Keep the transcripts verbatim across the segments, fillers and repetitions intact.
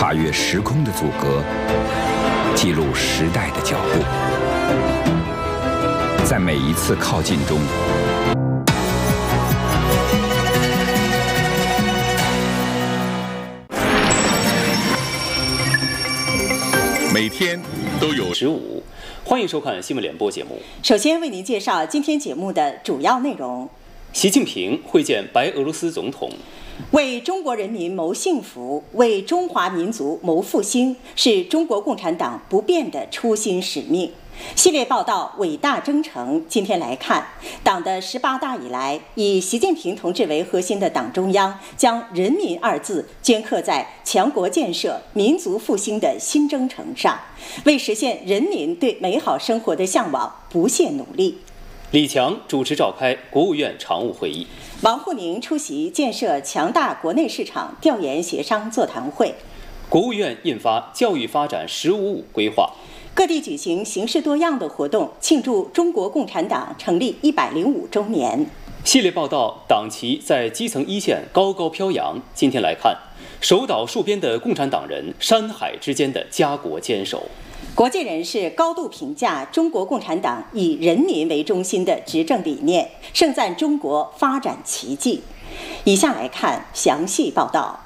跨越时空的阻隔，记录时代的脚步，在每一次靠近中， 每天都有十五。欢迎收看新闻联播节目。 首先为您介绍今天节目的主要内容： 习近平会见白俄罗斯总统。 为中国人民谋幸福，为中华民族谋复兴，是中国共产党不变的初心使命。系列报道《伟大征程》，今天来看，党的十八大以来，以习近平同志为核心的党中央将“人民”二字镌刻在强国建设、民族复兴的新征程上，为实现人民对美好生活的向往不懈努力。 李强主持召开国务院常务会议， 王沪宁出席建设强大国内市场调研协商座谈会。 国务院印发教育发展“十五五”规划。 各地举行形式多样的活动，庆祝中国共产党成立一百零五周年。 系列报道党旗在基层一线高高飘扬。今天来看，守岛戍边的共产党人，山海之间的家国坚守。 国际人士高度评价中国共产党以人民为中心的执政理念，盛赞中国发展奇迹。以下来看详细报道。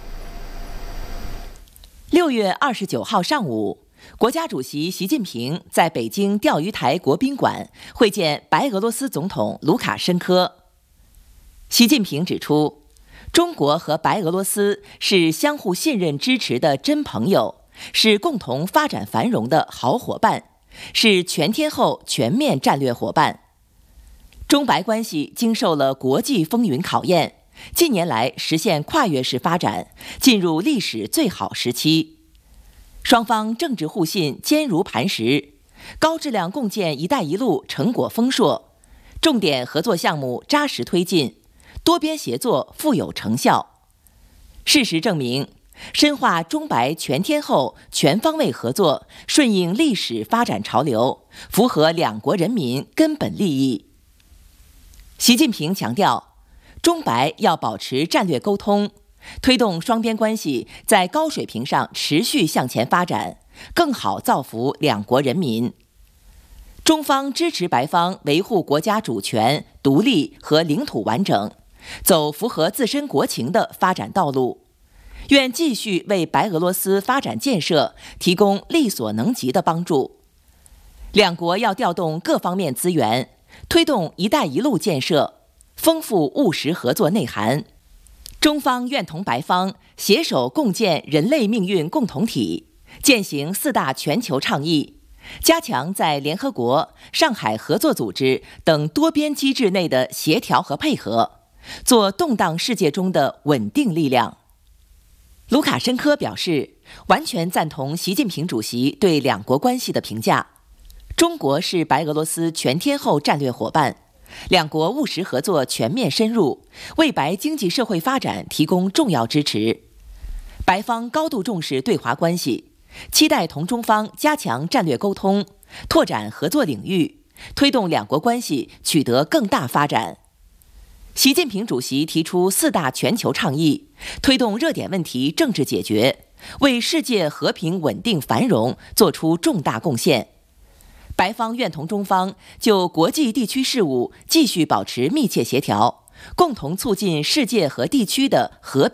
六月二十九号上午，国家主席习近平在北京钓鱼台国宾馆会见白俄罗斯总统卢卡申科。习近平指出，中国和白俄罗斯是相互信任支持的真朋友，是共同发展繁荣的好伙伴，是全天候全面战略伙伴。中白关系经受了国际风云考验，近年来实现跨越式发展，进入历史最好时期。双方政治互信坚如磐石，高质量共建“一带一路”成果丰硕，重点合作项目扎实推进，多边协作富有成效。事实证明，深化中白全天候全方位合作，顺应历史发展潮流，符合两国人民根本利益。习近平强调，中白要保持战略沟通，推动双边关系在高水平上持续向前发展，更好造福两国人民。中方支持白方维护国家主权、独立和领土完整，走符合自身国情的发展道路，愿继续为白俄罗斯发展建设提供力所能及的帮助。两国要调动各方面资源，推动“一带一路”建设，丰富务实合作内涵。中方愿同白方携手共建人类命运共同体，践行四大全球倡议，加强在联合国、上海合作组织等多边机制内的协调和配合，做动荡世界中的稳定力量。卢卡申科表示，完全赞同习近平主席对两国关系的评价。中国是白俄罗斯全天候战略伙伴，两国务实合作全面深入，为白经济社会发展提供重要支持。白方高度重视对华关系，期待同中方加强战略沟通，拓展合作领域，推动两国关系取得更大发展。习近平主席提出四大全球倡议，推动热点问题政治解决，为世界和平稳定繁荣做出重大贡献。白方愿同中方就国际地区事务继续保持密切协调，共同促进世界和地区的和平